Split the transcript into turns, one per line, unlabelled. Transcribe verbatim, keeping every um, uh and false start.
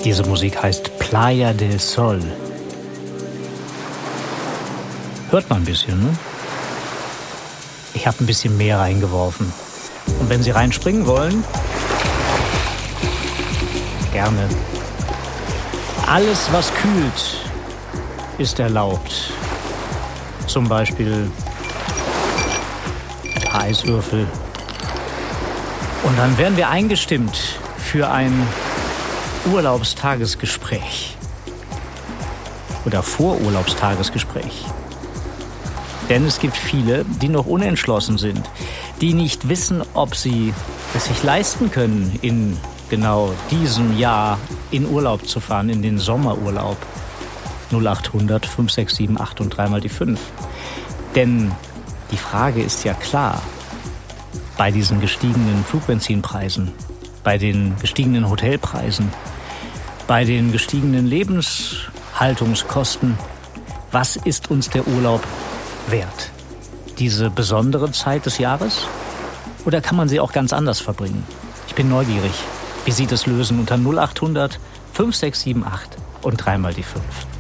Diese Musik heißt Playa del Sol. Hört man ein bisschen, ne? Ich habe ein bisschen mehr reingeworfen. Und wenn Sie reinspringen wollen, gerne. Alles, was kühlt, ist erlaubt. Zum Beispiel ein paar Eiswürfel. Und dann werden wir eingestimmt für ein Urlaubstagesgespräch. Oder Vorurlaubstagesgespräch. Denn es gibt viele, die noch unentschlossen sind, die nicht wissen, ob sie es sich leisten können, in genau diesem Jahr in Urlaub zu fahren, in den Sommerurlaub. null acht hundert fünf sechs sieben acht und dreimal die fünf. Denn die Frage ist ja klar, bei diesen gestiegenen Flugbenzinpreisen, bei den gestiegenen Hotelpreisen, bei den gestiegenen Lebenshaltungskosten, was ist uns der Urlaub wert? Diese besondere Zeit des Jahres? Oder kann man sie auch ganz anders verbringen? Ich bin neugierig, wie Sie das lösen unter null acht hundert fünf sechs sieben acht und dreimal die fünf.